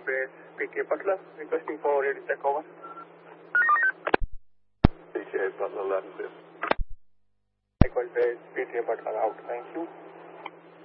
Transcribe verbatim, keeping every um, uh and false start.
Base, P K Butler, requesting for ready check over. P K Butler, eleven. Equal Base, P K Butler out, thank you.